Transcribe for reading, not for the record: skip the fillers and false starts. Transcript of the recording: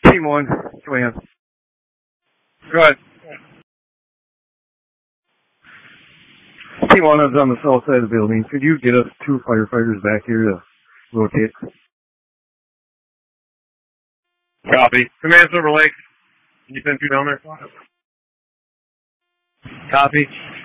Team 1, command. Go ahead. Team 1 is on the south side of the building. Could you get us 2 firefighters back here to rotate? Copy. Command Silver Lake. Can you send 2 down there? Copy.